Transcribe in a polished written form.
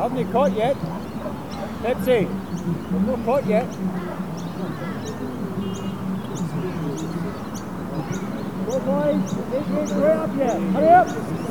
Haven't you caught yet? Pepsi, we've not caught yet. Go boys, it's right up here. Hurry up!